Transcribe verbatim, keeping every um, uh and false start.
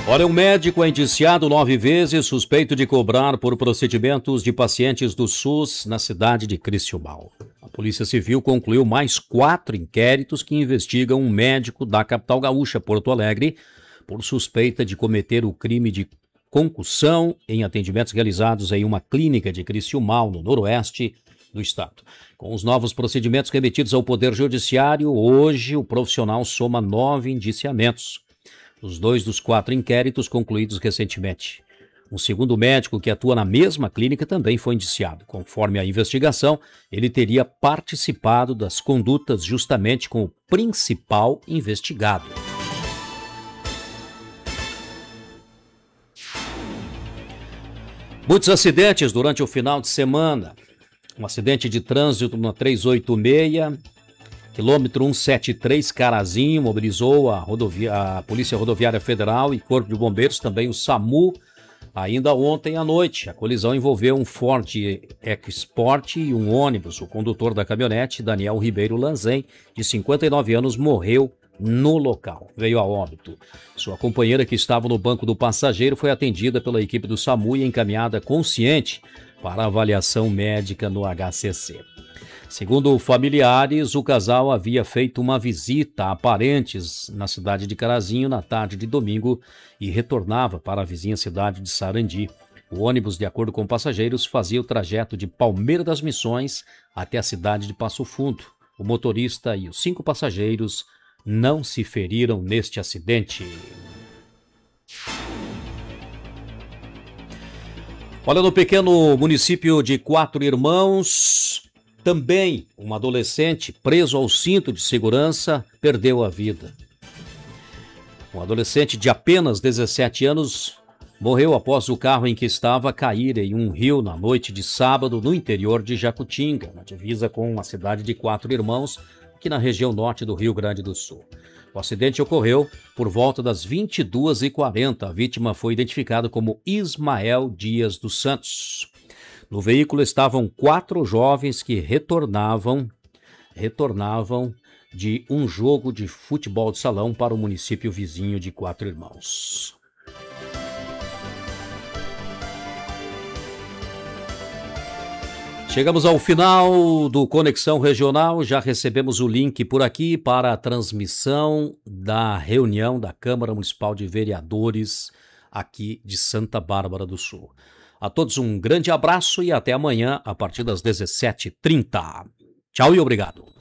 Olha, um médico é indiciado nove vezes, suspeito de cobrar por procedimentos de pacientes do SUS na cidade de Criciúmal. A Polícia Civil concluiu mais quatro inquéritos que investigam um médico da capital gaúcha, Porto Alegre, por suspeita de cometer o crime de concussão em atendimentos realizados em uma clínica de Criciúmal, no noroeste do estado. Com os novos procedimentos remetidos ao Poder Judiciário, hoje o profissional soma nove indiciamentos. Os dois dos quatro inquéritos concluídos recentemente. Um segundo médico que atua na mesma clínica também foi indiciado. Conforme a investigação, ele teria participado das condutas justamente com o principal investigado. Muitos acidentes durante o final de semana. Um acidente de trânsito na trezentos e oitenta e seis... quilômetro cento e setenta e três, Carazinho, mobilizou a, rodovia, a Polícia Rodoviária Federal e Corpo de Bombeiros, também o SAMU, ainda ontem à noite. A colisão envolveu um Ford EcoSport e um ônibus. O condutor da caminhonete, Daniel Ribeiro Lanzen, de cinquenta e nove anos, morreu no local. Veio a óbito. Sua companheira, que estava no banco do passageiro, foi atendida pela equipe do SAMU e encaminhada consciente para avaliação médica no H C C. Segundo familiares, o casal havia feito uma visita a parentes na cidade de Carazinho na tarde de domingo e retornava para a vizinha cidade de Sarandi. O ônibus, de acordo com passageiros, fazia o trajeto de Palmeira das Missões até a cidade de Passo Fundo. O motorista e os cinco passageiros não se feriram neste acidente. Olha, no pequeno município de Quatro Irmãos, também um adolescente preso ao cinto de segurança perdeu a vida. Um adolescente de apenas dezessete anos morreu após o carro em que estava cair em um rio na noite de sábado no interior de Jacutinga, na divisa com a cidade de Quatro Irmãos, aqui na região norte do Rio Grande do Sul. O acidente ocorreu por volta das vinte e duas e quarenta. A vítima foi identificada como Ismael Dias dos Santos. No veículo estavam quatro jovens que retornavam, retornavam de um jogo de futebol de salão para o município vizinho de Quatro Irmãos. Chegamos ao final do Conexão Regional, já recebemos o link por aqui para a transmissão da reunião da Câmara Municipal de Vereadores aqui de Santa Bárbara do Sul. A todos um grande abraço e até amanhã a partir das dezessete e trinta. Tchau e obrigado.